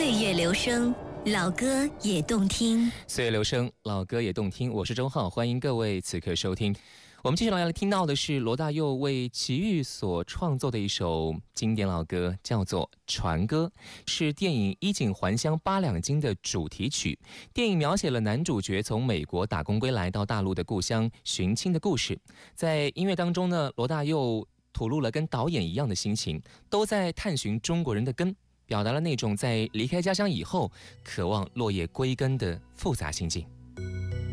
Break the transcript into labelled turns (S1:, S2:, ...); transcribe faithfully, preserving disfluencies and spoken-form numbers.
S1: 岁月流声，老歌也动听。
S2: 岁月流声，老歌也动听。我是周浩，欢迎各位此刻收听。我们接下来听到的是罗大佑为齐豫所创作的一首经典老歌，叫做《船歌》，是电影《衣锦还乡八两金》的主题曲。电影描写了男主角从美国打工归来到大陆的故乡寻亲的故事。在音乐当中呢，罗大佑吐露了跟导演一样的心情，都在探寻中国人的根，表达了那种在离开家乡以后渴望落叶归根的复杂心境。